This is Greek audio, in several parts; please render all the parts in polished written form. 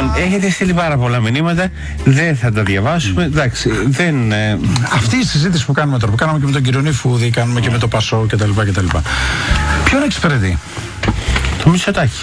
Λοιπόν, έχετε στείλει πάρα πολλά μηνύματα. Δεν θα τα διαβάσουμε. Εντάξει, δεν. Αυτή η συζήτηση που κάνουμε τώρα, που κάναμε και με τον κύριο Νιφούδη, κάνουμε και με το Πασό κτλ. Ποιον εξυπηρετεί? Το Μητσοτάκη.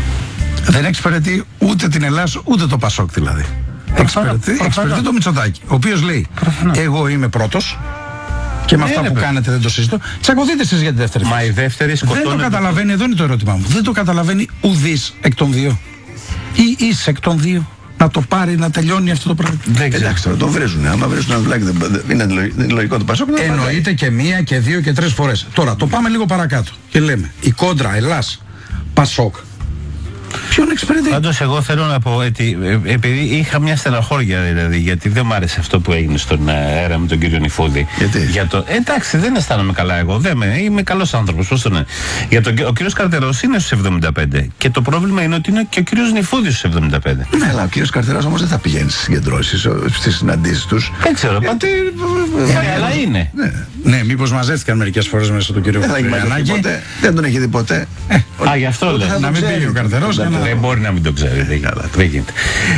Δεν εξυπηρετεί ούτε την Ελλάδα ούτε το Πασόκ δηλαδή. Εξυπηρετεί το Μητσοτάκη, ο οποίος λέει: εγώ είμαι πρώτος και με αυτά που κάνετε δεν το συζητώ. Τσακωθείτε εσείς για τη δεύτερη. Μα η δεύτερη σκοτώνεται. Δεν το καταλαβαίνει, εδώ είναι το ερώτημά μου. Δεν το καταλαβαίνει ουδής εκ των δύο. Ή είσαι εκ των δύο. Να το πάρει, να τελειώνει αυτό το πράγμα. Εντάξει, τώρα το βρίζουν. Άμα βρίζουν ένα δουλάκι, δεν είναι λογικό το Πασόκ. Εννοείται και μία και δύο και τρεις φορές. Τώρα το πάμε λίγο παρακάτω και λέμε: η κόντρα Ελλάς Πασόκ. Ποιον εξυπηρετεί? Πάντως εγώ θέλω να πω ότι επειδή είχα μια στεναχώρια δηλαδή, γιατί δεν μ' άρεσε αυτό που έγινε στον αέρα με τον κύριο Νιφούδη. Γιατί? Εντάξει, δεν αισθάνομαι καλά εγώ. Είμαι καλός άνθρωπος. Πώς το είναι. Ο κύριος Καρτερός είναι στους 75. Και το πρόβλημα είναι ότι είναι και ο κύριος Νιφούδης στους 75. Ναι, αλλά ο κύριος Καρτερός όμως δεν θα πηγαίνει στις συγκεντρώσεις, στις συναντήσεις τους. Δεν ξέρω. Αλλά είναι. Ναι, μήπως μαζεύτηκαν μερικές φορές μέσα στον κύριο Καρτερό. Δεν τον έχει δει ποτέ. Α, γι' αυτό λέω. Να μην πήγε ο Καρτερός. Δεν μπορεί να μην το ξέρει. Δεν γίνεται.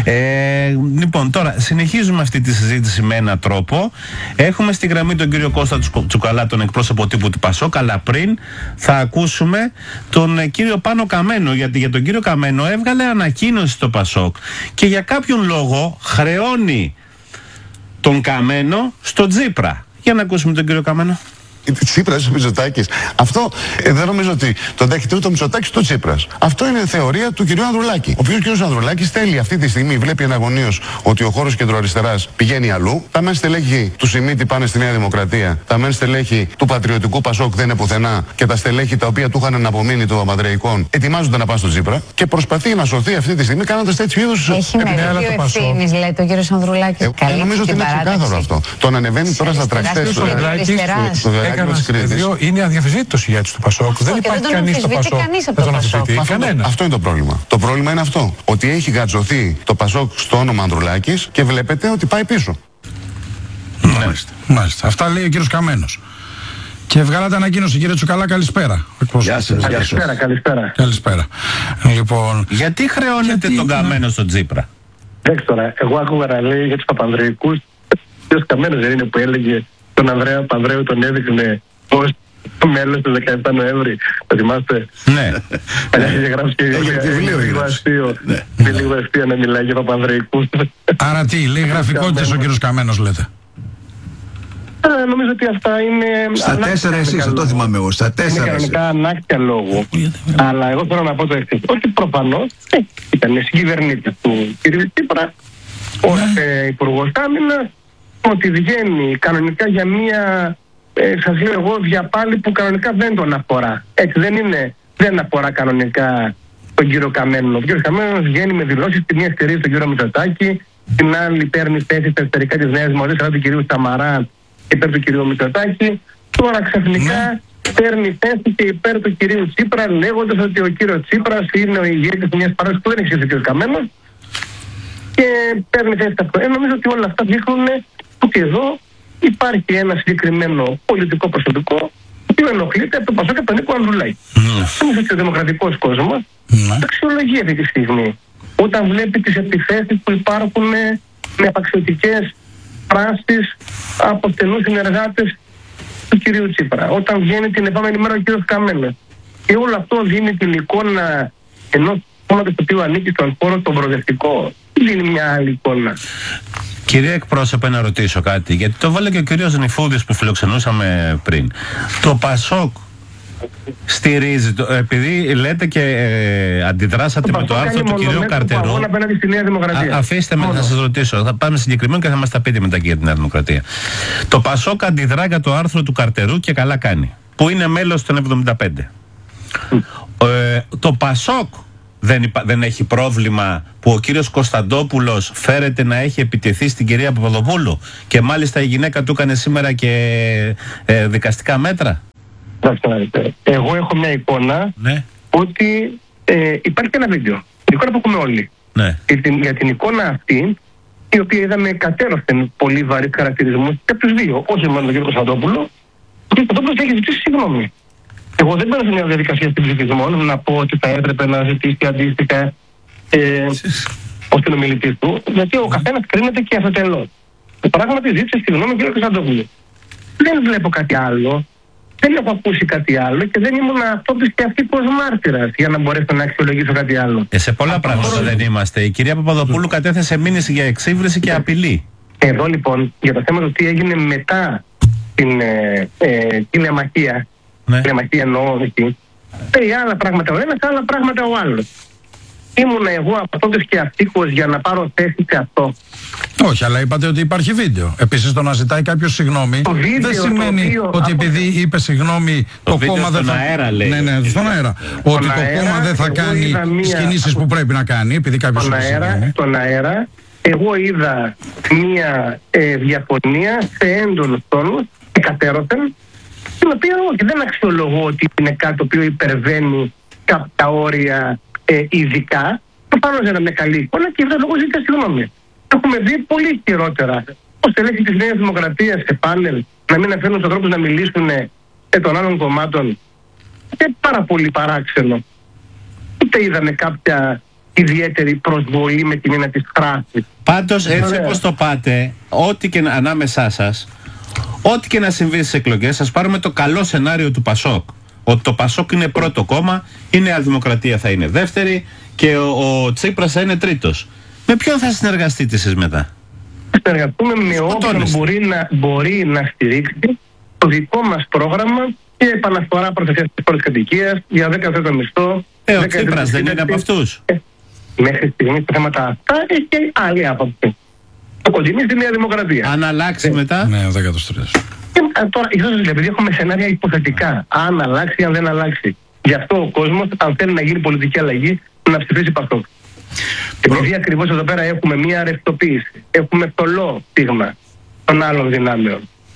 Λοιπόν, τώρα συνεχίζουμε αυτή τη συζήτηση με έναν τρόπο. Έχουμε στη γραμμή τον κύριο Κώστα Τσουκαλά, τον εκπρόσωπο τύπου του Πασόκ, αλλά πριν θα ακούσουμε τον κύριο Πάνο Καμένο, γιατί για τον κύριο Καμένο έβγαλε ανακοίνωση στο Πασόκ και για κάποιον λόγο χρεώνει τον Καμένο στο Τσίπρα. Για να ακούσουμε τον κύριο Καμένο. Τσίπρας, ο Μητσοτάκης. Αυτό δεν νομίζω ότι το δέχεται ούτε ο Μητσοτάκης ούτε ο Τσίπρας. Αυτό είναι θεωρία του κυρίου Ανδρουλάκη. Ο οποίος κύριος Ανδρουλάκης θέλει αυτή τη στιγμή, βλέπει εναγωνίως ότι ο χώρος κεντροαριστεράς πηγαίνει αλλού. Τα μεν στελέχη του Σιμίτη πάνε στη Νέα Δημοκρατία. Τα μεν στελέχη του Πατριωτικού Πασόκ δεν είναι πουθενά. Και τα στελέχη τα οποία του είχαν απομείνει των Παπανδρεϊκών ετοιμάζονται να πάνε στον Τσίπρα. Και προσπαθεί να σωθεί αυτή τη στιγμή κάνοντας τέτοιου είδους. Έχει μερίδιο ευθύνης, λέει το κύριο Ανδρουλάκη. Νομίζω ότι είναι ξεκάθαρο αυτό. Το να ανεβαίνει τώρα στα τρακτές έκανα σχέδιο, είναι αδιαφεσβήτητος ηγέτης του Πασόκ. Δεν υπάρχει κανείς στο Πασόκ. Δεν τον αμφισβητεί κανένα. Αυτό είναι το πρόβλημα. Το πρόβλημα είναι αυτό. Ότι έχει γατζωθεί το Πασόκ στο όνομα Ανδρουλάκης και βλέπετε ότι πάει πίσω. Μάλιστα. Αυτά λέει ο κύριος Καμένος. Και βγάλατε ανακοίνωση, κύριε Τσουκαλά, καλησπέρα. Γεια σας. Καλησπέρα. Λοιπόν, γιατί χρεώνετε τον Καμένο στον Τσίπρα? Εντάξει τώρα, εγώ άκουγα να λέει για τους Παπανδρεϊκούς. Ο κύριος Καμένος δεν είναι που έλεγε τον Ανδρέα Παπανδρέου, τον έδειχνε ως μέλος του 17 Νοέμβρη. Το θυμάστε? Ναι. Παλιά είχε γράψει και λίγο αστείο. Λίγο αστείο να μιλάει για Παπανδρεϊκούς. Άρα τι, λέει γραφικότητες ο κύριος Καμένος, λέτε? Νομίζω ότι αυτά είναι... Στα 4 εσείς, δεν το θυμάμαι εγώ. Στα 4 εσείς. Είναι κανονικά ανάκτια λόγου. Αλλά εγώ θέλω να πω το εξής. Ότι προφανώς ήταν συγκυβερνήτης του κ. Τσίπρα, ως υπουργός άμυνας, ότι βγαίνει κανονικά για μία, σας λέω εγώ, διαπάλη που κανονικά δεν τον αφορά. Έτσι δεν αφορά κανονικά τον κύριο Καμένο. Ο κύριος Καμένος βγαίνει με δηλώσεις, τη μία στηρίζει τον κύριο Μητσοτάκη, την άλλη παίρνει θέση στα εσωτερικά της Νέας Δημοκρατίας, αλλά του κυρίου Σταμαρά υπέρ του κυρίου Μητσοτάκη. Τώρα ξαφνικά παίρνει θέση και υπέρ του κυρίου Τσίπρα, λέγοντας ότι ο κύριος Τσίπρας είναι ο ηγέτης μιας παράδοσης που δεν έχει σχέση ο κύριος Καμένος και παίρνει θέση αυτό. Νομίζω ότι όλα αυτά δείχνουν ότι εδώ υπάρχει ένα συγκεκριμένο πολιτικό προσωπικό που ενοχλείται από το Πασόκ και από τον Νίκο Ανδρουλάκη. Νομίζω ότι ο δημοκρατικός κόσμος αξιολογεί αυτή τη στιγμή όταν βλέπει τις επιθέσεις που υπάρχουν με απαξιωτικές φράσεις από στενούς συνεργάτες του κυρίου Τσίπρα. Όταν βγαίνει την επόμενη μέρα ο κύριος Καμένος. Και όλο αυτό δίνει την εικόνα ενός κόμματος το οποίο ανήκει στον χώρο τον προοδευτικό. Δίνει μια άλλη εικόνα. Κύριε εκπρόσωπε, να ρωτήσω κάτι, γιατί το βάλε και ο κύριος Νιφούδης που φιλοξενούσαμε πριν. Το Πασόκ στηρίζει, επειδή λέτε και αντιδράσατε με το άρθρο του κυρίου Καρτερού. Αφήστε με να σας ρωτήσω, θα πάμε συγκεκριμένο και θα μας τα πείτε μετά και για την Νέα Δημοκρατία. Το Πασόκ αντιδρά για το άρθρο του Καρτερού και καλά κάνει, που είναι μέλος των 75. Το Πασόκ δεν έχει πρόβλημα που ο κύριος Κωνσταντόπουλος φέρεται να έχει επιτεθεί στην κυρία Παπαδοπούλου και μάλιστα η γυναίκα του έκανε σήμερα και δικαστικά μέτρα. Εγώ έχω μια εικόνα ότι υπάρχει ένα βίντεο. Την εικόνα που έχουμε όλοι. Για την εικόνα αυτή, η οποία είδαμε κατέρωθεν πολύ βαρύς χαρακτηρισμούς και από τους δύο. Όχι μόνο τον κύριο Κωνσταντόπουλο. Ο κύριος Κωνσταντόπουλος έχει ζητήσει συγγνώμη. Εγώ δεν πέρασα μια διαδικασία στην ψηφισμό να πω ότι θα έπρεπε να ζητήσει αντίστοιχα ώστε συνομιλητή του, γιατί ο καθένας κρίνεται και αφετελώς. Πράγματι ζήτησε συγγνώμη κύριο Χρυσαντόπουλο. Δεν βλέπω κάτι άλλο. Δεν έχω ακούσει κάτι άλλο και δεν ήμουν αυτόπτης και αυτός μάρτυρας για να μπορέσω να αξιολογήσω κάτι άλλο. Σε πολλά πράγματα δεν είμαστε. Η κυρία Παπαδοπούλου κατέθεσε μήνυση για εξύβριση και απειλή. Εδώ λοιπόν για το θέμα του τι έγινε μετά την τηλεμαχία, τηλεμαχία εννοώ εκεί, άλλα πράγματα ο ένας, άλλα πράγματα ο άλλος. Ήμουν εγώ αυτόπτης και αυτοίκος για να πάρω θέση σε αυτό. Όχι, αλλά είπατε ότι υπάρχει βίντεο. Επίσης το να ζητάει κάποιος συγγνώμη δεν σημαίνει ότι επειδή είπε συγγνώμη το κόμμα δεν θα... αέρα, λέει. Ναι, στον αέρα. Ότι το κόμμα δεν θα κάνει τις κινήσεις που πρέπει να κάνει, επειδή κάποιος είπε συγγνώμη. Στον αέρα, εγώ είδα μια διαφωνία σε έντονους τόνους, εκατέρωθεν, την οποία όχι, δεν αξιολογώ ότι είναι κάτι το οποίο υπερβαίνει κάποια όρια ειδικά. Προφανώς δεν είναι καλή εικόνα και αυτό λόγω ζήτησα συγγνώμη. Έχουμε δει πολύ χειρότερα. Ως τελέχη της Νέας Δημοκρατίας σε πάνελ να μην αφήνουν τους ανθρώπους να μιλήσουν των άλλων κομμάτων. Είναι πάρα πολύ παράξενο. Ούτε είδαμε κάποια ιδιαίτερη προσβολή με την έννοια της φράσης. Πάντως έτσι όπως το πάτε, ό,τι και ανάμεσά σας, ό,τι και να συμβεί στις εκλογές, σας πάρουμε το καλό σενάριο του Πασόκ. Ότι το Πασόκ είναι πρώτο κόμμα, η Νέα Δημοκρατία θα είναι δεύτερη και ο Τσίπρας θα είναι τρίτος. Με ποιον θα συνεργαστείτε εσείς μετά? Θα συνεργαστούμε με όποιον μπορεί να στηρίξει το δικό μας πρόγραμμα και επαναφορά προστασίας της πρώτης κατοικίας για 10 το μισθό. Ο Τσίπρας δεν είναι από αυτούς? Μέχρι στιγμής τα θέματα αυτά έχει και άλλη άποψη. Το κοντινή στη Νέα Δημοκρατία. Αν αλλάξει μετά. Ναι, ο 13. Τώρα, ίσως επειδή έχουμε σενάρια υποθετικά, αν αλλάξει ή αν δεν αλλάξει. Γι' αυτό ο κόσμος, αν θέλει να γίνει πολιτική αλλαγή, να ψηφίσει Πασόκ. Επειδή ακριβώς εδώ πέρα έχουμε μία ρευστοποίηση, έχουμε θολό στίγμα των άλλων δυνάμεων.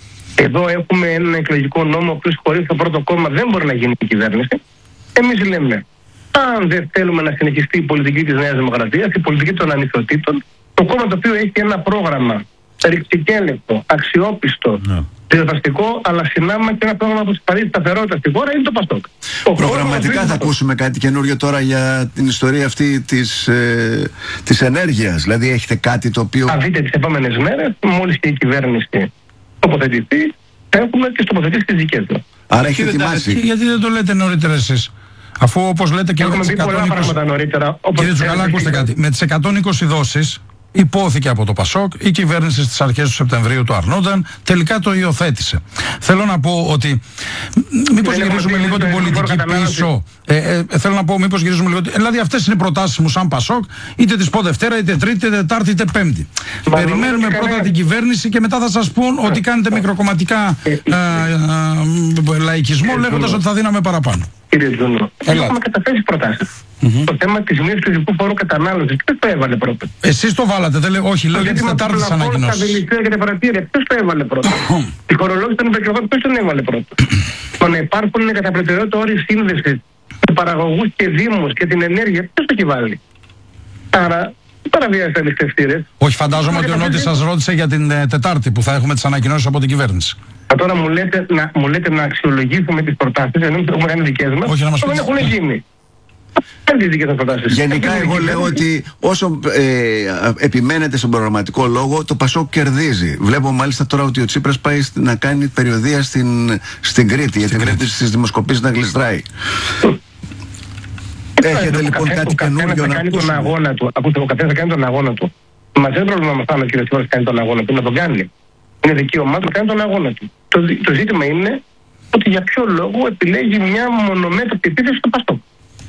Εδώ έχουμε έναν εκλογικό νόμο, ο οποίος χωρίς το πρώτο κόμμα δεν μπορεί να γίνει η κυβέρνηση. Εμείς λέμε, αν δεν θέλουμε να συνεχιστεί η πολιτική της Νέας Δημοκρατίας, η πολιτική των ανισοτήτων, το κόμμα το οποίο έχει ένα πρόγραμμα ρηξικέλευτο, αξιόπιστο, διαδραστικό, αλλά συνάμα και ένα πρόγραμμα που παρέχει σταθερότητα στη χώρα είναι το Πασόκ. Προγραμματικά θα ακούσουμε κάτι καινούριο τώρα για την ιστορία αυτή της ενέργειας. Δηλαδή έχετε κάτι το οποίο... Θα δείτε τις επόμενες μέρες, μόλις και η κυβέρνηση τοποθετηθεί, θα έχουμε και τοποθετήσει τις δικές του. Άρα έχετε ετοιμάσει. Γιατί δεν το λέτε νωρίτερα εσείς? Αφού όπως λέτε και έχουμε πει πολλά πράγματα νωρίτερα. Κύριε Τσουκαλά, ακούστε κάτι. Με τις 120 δόσεις υπόθηκε από το Πασόκ, η κυβέρνηση στις αρχές του Σεπτεμβρίου το αρνούνταν, τελικά το υιοθέτησε. Θέλω να πω ότι μήπως γυρίζουμε λίγο την πολιτική πίσω. Θέλω να πω μήπως γυρίζουμε λίγο. Δηλαδή αυτές είναι προτάσεις μου σαν Πασόκ, είτε τις πω Δευτέρα, είτε Τρίτη, είτε Τετάρτη, είτε Πέμπτη. Περιμένουμε πρώτα την κυβέρνηση και μετά θα σας πούν ότι κάνετε μικροκομματικά λαϊκισμό λέγοντας ότι θα δίναμε παραπάνω. Κύριε Τζούνο, έχουμε καταθέσει προτάσεις. Το θέμα της μείωσης του ειδικού φόρου κατανάλωσης, ποιος το έβαλε πρώτα? Εσείς το βάλατε, δεν λέω, όχι, λέω για τις Τετάρτες ανακοινώσεις. Τα δηληστήρια και τα παρατήρια, ποιος το έβαλε πρώτα? Η χορολόγηση των υπερκροβών, ποιος τον έβαλε πρώτα? Το να υπάρχουν κατά προτεραιότητα όροι σύνδεσης με παραγωγούς και δήμους και την ενέργεια, ποιος το έχει βάλει? Άρα, παραβιάζετε τις ευθύνες. Όχι, φαντάζομαι ότι ο Νότης σας ρώτησε για την Τετάρτη που θα έχουμε τις ανακοινώσεις από την κυβέρνηση. Τώρα μου λέτε να αξιολογήσουμε τις προτάσεις, ενώ έχουμε κάνει δικές μας, δεν έχουν γίνει. Γενικά εγώ λέω ότι όσο επιμένετε στον προγραμματικό λόγο, το Πασόκ κερδίζει. Βλέπω μάλιστα τώρα ότι ο Τσίπρας πάει να κάνει περιοδεία στην Κρήτη, γιατί βλέπει στις δημοσκοπήσεις να γλιστράει. Έχετε λοιπόν κάτι καινούργιο να κάνει τον αγώνα του. Ακούστε, ο καθένας θα κάνει τον αγώνα του. Μας δεν πρόβλημα με αυτό ο κ. Τσίπρας κάνει τον αγώνα του, να τον κάνει. Είναι δική ομάδα να κάνει τον αγώνα του. Το ζήτημα είναι ότι για ποιο λόγο επιλέγει μια μονομέτωπη επίθεση στο Πασόκ.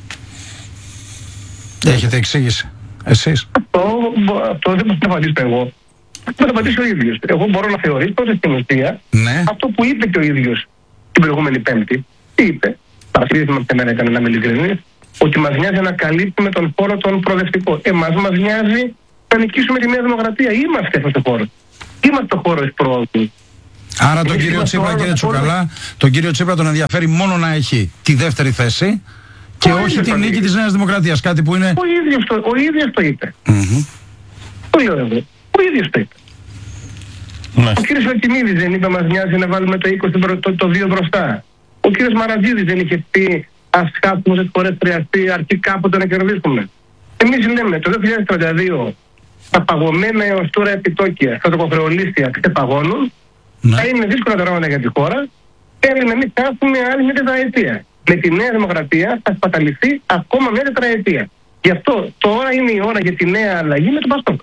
Έχετε εξήγηση εσείς? Αυτό δεν μπορώ να απαντήσω εγώ. Θα το απαντήσω ο ίδιος. Εγώ μπορώ να θεωρήσω ότι στην ουσία αυτό που είπε και ο ίδιος την προηγούμενη Πέμπτη, τι είπε, παρασύριζε με μένα ήταν να είμαι ειλικρινής, ότι μας νοιάζει να καλύπτουμε τον χώρο τον προοδευτικό. Μας νοιάζει να νικήσουμε τη Νέα Δημοκρατία. Είμαστε αυτός ο χώρος. Είμαστε ο χώρος πρόοδου. Άρα τον κύριο Τσίπρα, κύριε Τσουκαλά, τον κύριο Τσίπρα τον ενδιαφέρει μόνο να έχει τη δεύτερη θέση και όχι την νίκη της Νέας Δημοκρατίας, κάτι που είναι... Ο ίδιος το είπε. Το λέω εγώ. Ο ίδιος το είπε. Ο κύριος Βελκιμίδης δεν είπε μας νοιάζει να βάλουμε το 20 το 2 μπροστά. Ο κύριος Μαραντζίδης δεν είχε πει ας χάσουμε όσες φορές χρειαστεί αρκεί κάποτε να κερδίσουμε. Εμείς λέμε το 2032 τα παγωμένα έως τώρα επιτόκια στα τοκοχρεωλίστια ξεπαγώνουν, θα είναι δύσκολα τα πράγματα για τη χώρα. Θέλει να μην φτάσουμε άλλη μια τετραετία. Με τη Νέα Δημοκρατία θα σπαταληφθεί ακόμα μια τετραετία. Γι' αυτό τώρα είναι η ώρα για τη νέα αλλαγή με τον Πασόκ.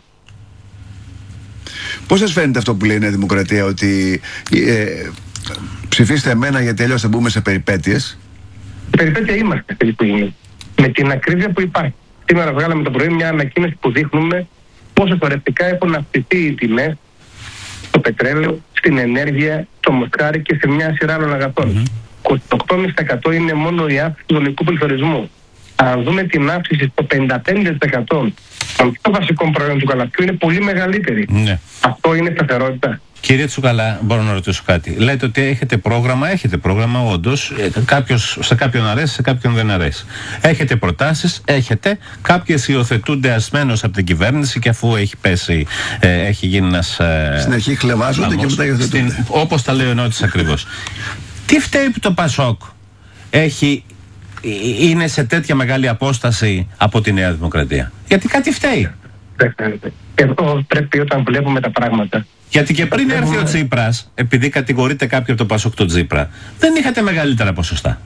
Πώς σας φαίνεται αυτό που λέει η Νέα Δημοκρατία, ότι ψηφίστε εμένα γιατί αλλιώς θα μπούμε σε περιπέτειες? Περιπέτεια είμαστε που είναι. Με την ακρίβεια που υπάρχει. Σήμερα βγάλαμε το πρωί μια ανακοίνωση που δείχνουμε πόσο σωρευτικά έχουν αυξηθεί οι τιμές στο πετρέλαιο, στην ενέργεια, στο μοσχάρι και σε μια σειρά άλλων αγαθών. 28,5% είναι μόνο η αύξηση του ελληνικού πληθωρισμού. Αν δούμε την αύξηση στο 55% των πιο βασικών προϊόντων του καλαθιού, είναι πολύ μεγαλύτερη. Ναι. Αυτό είναι σταθερότητα? Κύριε Τσουκαλά, μπορώ να ρωτήσω κάτι? Λέτε ότι έχετε πρόγραμμα όντως. Σε κάποιον αρέσει, σε κάποιον δεν αρέσει. Έχετε προτάσεις, κάποιες υιοθετούνται ασμένως από την κυβέρνηση και αφού έχει πέσει, έχει γίνει ένας. Στην αρχή χλεβάζονται και μετά υιοθετούνται. Όπως τα λέει ο Νότης ακριβώς. Τι φταίει που το Πασόκ είναι σε τέτοια μεγάλη απόσταση από τη Νέα Δημοκρατία? Γιατί κάτι φταίει. Εδώ πρέπει, όταν βλέπουμε τα πράγματα. Γιατί και πριν έρθει ο Τσίπρας, επειδή κατηγορείται κάποιοι από το Πασόκ τον Τσίπρα, δεν είχατε μεγαλύτερα ποσοστά.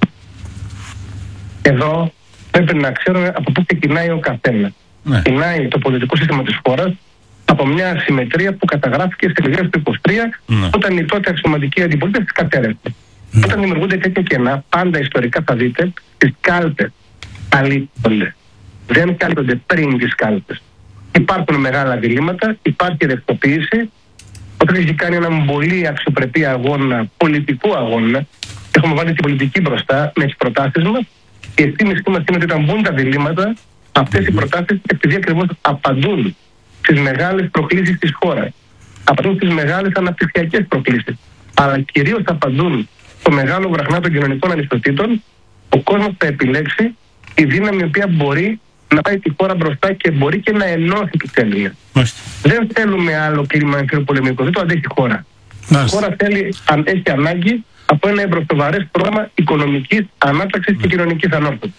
Εδώ πρέπει να ξέρουμε από πού ξεκινάει ο καθένας. Ναι. Ξεκινάει το πολιτικό σύστημα της χώρας από μια ασυμμετρία που καταγράφηκε στις εκλογές του 23, όταν η τότε αξιωματική αντιπολίτευση κατέρευσε. Όταν δημιουργούνται τέτοια κενά, πάντα ιστορικά θα δείτε, τις κάλπες καλύπτονται. Δεν καλύπτονται πριν τις κάλπες. Υπάρχουν μεγάλα διλήμματα, υπάρχει ρευστοποίηση. Όταν έχει κάνει έναν πολύ αξιοπρεπή αγώνα, πολιτικό αγώνα, έχουμε βάλει την πολιτική μπροστά με τις προτάσεις μας. Η εκτίμησή μας είναι ότι όταν μπουν τα διλήμματα, αυτές οι προτάσεις, επειδή ακριβώς απαντούν στις μεγάλες προκλήσεις της χώρας, απαντούν στις μεγάλες αναπτυξιακές προκλήσεις, αλλά κυρίως απαντούν στο μεγάλο βραχνά των κοινωνικών ανισοτήτων, ο κόσμος θα επιλέξει τη δύναμη η οποία μπορεί να πάει τη χώρα μπροστά και μπορεί και να ενώσει τους Έλληνες. Δεν θέλουμε άλλο κλίμα εμφυλοπολεμικό, δεν το αντέχει η χώρα. Η χώρα έχει ανάγκη από ένα εμπροστοβαρές πρόγραμμα οικονομικής ανάταξης και κοινωνικής ανόρθωσης.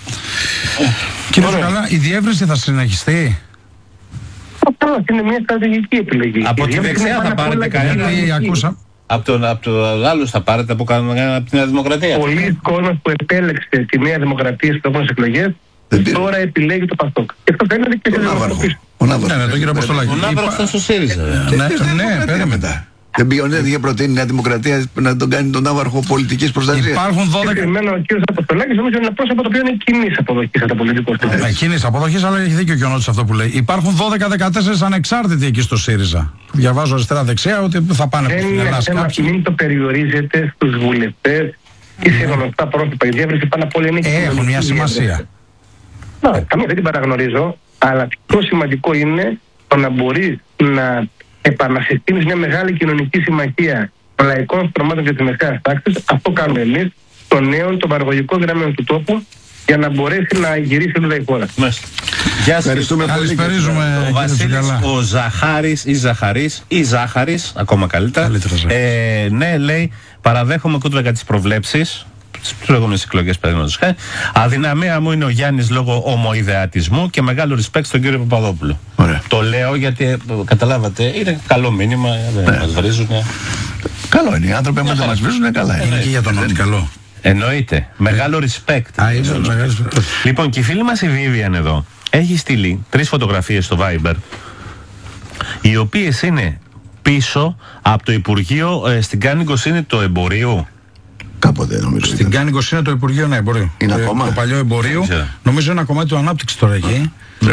Κύριε Τσουκαλά, η διεύρυνση θα συνεχιστεί? Αυτό είναι μια στρατηγική επιλογή. Από τη δεξιά θα πάρετε κανένα? Από το άλλο θα πάρετε από την Νέα Δημοκρατία? Πολλοί κόσμος που επέλεξε τη Νέα Δημοκρατία στις επόμενες εκλογές τώρα επιλέγει το Πασόκ. Και αυτό φαίνεται και σε δημοσκοπήσεις. Ο Ναύαρχος. Ναι, τον κύριο Αποστολάκη. Ο Ναύαρχος ήταν στο ΣΥΡΙΖΑ. Ναι, πέρα μετά. Δεν πήγαινε, είχε προτείνει η Νέα Δημοκρατία να τον κάνει τον Ναύαρχο πολιτικής προστασίας. Υπάρχουν 12. Ο κύριος Αποστολάκης νομίζω είναι ένα πρόσωπο το οποίο είναι κοινής αποδοχής από το πολιτικό στέλεχος. Κοινής αποδοχής, αλλά έχει δίκιο και ο Νότης αυτό που λέει. Υπάρχουν 12-14 ανεξάρτητοι εκεί στο ΣΥΡΙΖΑ. Διαβάζω αριστερά-δεξιά ότι θα πάνε προς την Ελλάδα. Δεν είναι μην το περιορίζεται στους βουλευτές ή σε γνωστά πρόσωπα. Η διεύρυνση πάνω απ' όλα είναι έχουν μια σημασία. Καμία δεν την παραγνωρίζω, αλλά πιο σημαντικό είναι το να μπορεί να επανασυστήνεις μια μεγάλη κοινωνική συμμαχία των λαϊκών στρωμάτων και της μεσαίας τάξης. Αυτό κάνουμε εμείς, των νέων, των παραγωγικών δυνάμεων του τόπου, για να μπορέσει να γυρίσει όλη η χώρα. Γεια σας. Καλησπέριζουμε, ο Βασίλης, ο Ζαχάρης ή Ζάχαρης, ακόμα καλύτερα. Ναι, λέει, παραδέχομαι κούτρα για τις προβλέψεις. Στις προηγούμενες εκλογές, παραδείγματος χάρη. Αδυναμία μου είναι ο Γιάννης λόγω ομοειδεατισμού και μεγάλο respect στον κύριο Παπαδόπουλο. Ωραία. Το λέω γιατί καταλάβατε, είναι καλό μήνυμα, δεν μας βρίζουν. Καλό είναι, οι άνθρωποι άμα δεν μας βρίζουν, καλά είναι. Και για τον Νότη καλό. Εννοείται. Μεγάλο respect. Λοιπόν, και η φίλη μας η Vivian εδώ έχει στείλει 3 φωτογραφίες στο Viber, οι οποίες είναι πίσω από το Υπουργείο, στην Κάνικος είναι το Εμπορίου. Κάποτε νομίζω. Στην Κάνικος είναι το Υπουργείο Εμπορίου. Είναι ακόμα. Το παλιό Εμπορίου. Νομίζω ένα κομμάτι του ανάπτυξη τώρα εκεί.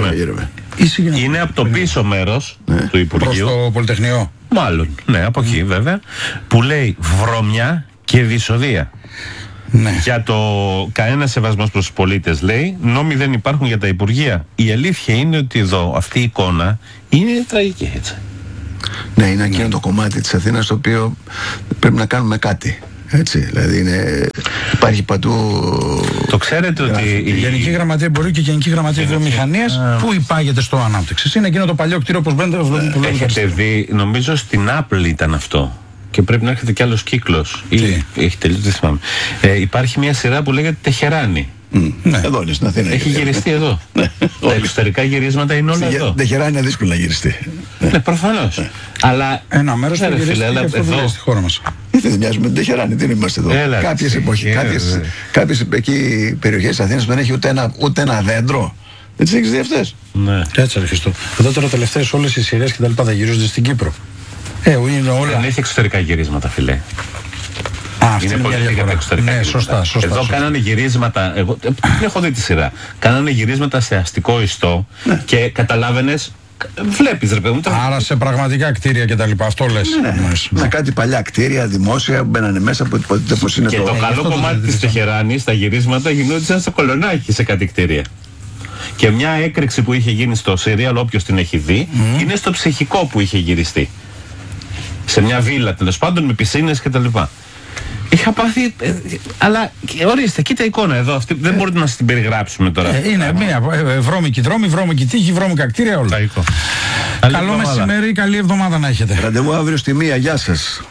Είναι από το πίσω μέρος του Υπουργείου. Προς το Πολυτεχνείο. Μάλλον, ναι, από εκεί βέβαια. Που λέει βρωμιά και δυσοδεία. Ναι. Για το κανένα σεβασμός προς τους πολίτες, λέει, νόμοι δεν υπάρχουν για τα Υπουργεία. Η αλήθεια είναι ότι εδώ αυτή η εικόνα είναι τραγική, έτσι. Ναι, είναι εκείνο το κομμάτι της Αθήνας το οποίο πρέπει να κάνουμε κάτι. Έτσι, δηλαδή υπάρχει παντού. Το ξέρετε ότι η Γενική Γραμματεία Εμπορίου και η Γενική Γραμματεία Βιομηχανίας που υπάγεται στο ανάπτυξη. Είναι εκείνο το παλιό κτίριο όπως βλέπετε. Έχετε δει, νομίζω στην Apple ήταν αυτό. Και πρέπει να έρχεται κι άλλος κύκλος. Έχει τελείως, δεν θυμάμαι. Υπάρχει μια σειρά που λέγεται Τεχεράνη. Ναι. Εδώ είναι στην Αθήνα. Έχει γυριστεί εδώ. Τα εξωτερικά γυρίσματα είναι όλα εδώ. Τεχεράνη είναι δύσκολο να γυριστεί. Ναι, προφανώς. Αλλά ένα μέρος του γυριστεί εδώ στη χώρα μας. Δεν μοιάζουμε με την Τεχεράνη, δεν είμαστε εδώ. Κάποιες εποχές, κάποιες εκεί περιοχές της Αθήνας δεν έχει ούτε ένα δέντρο. Δεν τις έχεις δει αυτές? Ναι. Έτσι αρχιστώ. Εδώ τώρα τελευταίες όλες οι σειρές και τα λοιπά θα γυρίζονται στην Κύπρο. Είναι όλα. Δεν έχει εξωτερικά γυρίσματα, φιλέ. Αυτή είναι πολύ διαφορά. Ναι, σωστά. Εδώ κάνανε γυρίσματα. Εγώ δεν έχω δει τη σειρά. Κάνανε γυρίσματα σε αστικό ιστό και καταλάβαινες. Βλέπεις, ρε παιδί μου. Άρα σε πραγματικά κτίρια και τα λοιπά. Αυτό λες. Με κάτι παλιά κτίρια δημόσια που μπαίνανε μέσα από υποτίθεται πως είναι. Και το καλό κομμάτι της Τεχεράνης, τα γυρίσματα γινόντουσαν στο Κολονάκι σε κάτι κτίρια. Και μια έκρηξη που είχε γίνει στο σύριαλ, όποιος την έχει δει, είναι στο ψυχικό που είχε γυριστεί. Σε μια βίλα, τέλος πάντων, με πισίνες κτλ. Είχα πάθει. Αλλά ορίστε, κοίτα εικόνα εδώ. Αυτή, δεν μπορούμε να την περιγράψουμε τώρα. Είναι μια βρώμικη δρόμη, βρώμικη τύχη, βρώμικα κτίρια, όλα. Καλό μεσημέρι, καλή εβδομάδα να έχετε. Ραντεβού αύριο στη 1. Γεια σας.